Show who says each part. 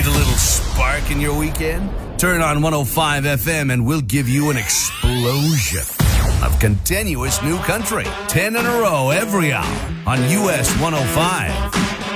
Speaker 1: a little spark in your weekend? Turn on 105 FM and we'll give you an explosion of continuous new country. 10 in a row every hour on US 105.